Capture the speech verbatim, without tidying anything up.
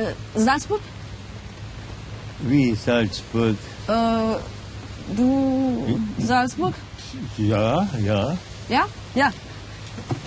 Äh, Salzburg? Wie Salzburg? Äh, du... Salzburg? Ja, ja. Ja? Ja.